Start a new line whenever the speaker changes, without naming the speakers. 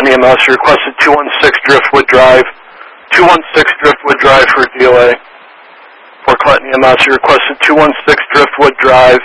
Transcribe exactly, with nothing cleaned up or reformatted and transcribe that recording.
Clinton E M S, you requested two one six Driftwood Drive. two one six Driftwood Drive for D O A. For Clinton E M S, you requested two one six Driftwood Drive.